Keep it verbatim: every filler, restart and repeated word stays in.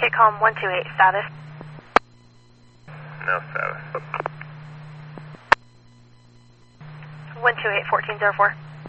Intercom one two eight, status. No status. one two eight, fourteen oh four.